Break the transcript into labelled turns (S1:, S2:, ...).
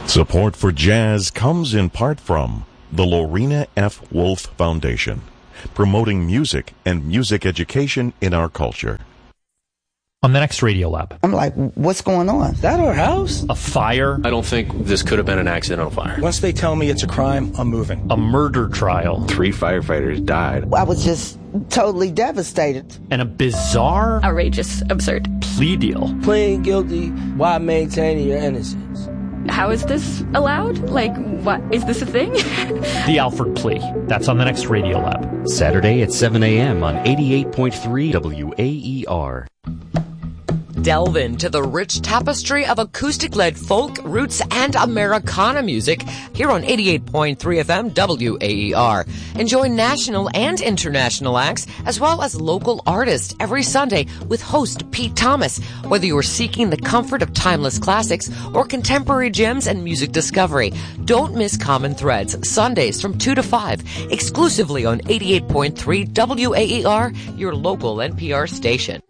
S1: Support for jazz comes in part from the Lorena F. Wolf Foundation, promoting music and music education in our culture.
S2: On the next Radio Lab.
S3: I'm like, what's going on? Is that our house?
S2: A fire.
S4: I don't think this could have been an accidental fire.
S5: Once they tell me it's a crime, I'm moving.
S2: A murder trial.
S6: 3 firefighters died.
S3: I was just totally devastated.
S2: And a bizarre,
S7: outrageous, absurd
S2: plea deal.
S8: Pleading guilty while maintaining your innocence.
S7: How is this allowed? Like, what? Is this a thing?
S2: The Alford plea. That's on the next Radio Lab.
S9: Saturday at 7 a.m. on 88.3 WAER.
S10: Delve into the rich tapestry of acoustic-led folk, roots, and Americana music here on 88.3 FM WAER. Enjoy national and international acts as well as local artists every Sunday with host Pete Thomas. Whether you're seeking the comfort of timeless classics or contemporary gems and music discovery, don't miss Common Threads Sundays from 2 to 5 exclusively on 88.3 WAER, your local NPR station.